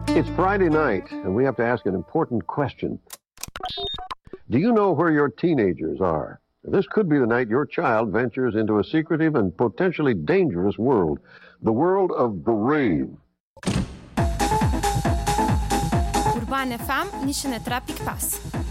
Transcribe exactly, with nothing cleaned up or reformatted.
It's Friday night, and we have to ask an important question. Do you know where your teenagers are? This could be the night your child ventures into a secretive and potentially dangerous world, the world of the rave. Urban F M, nici ne trapic pas.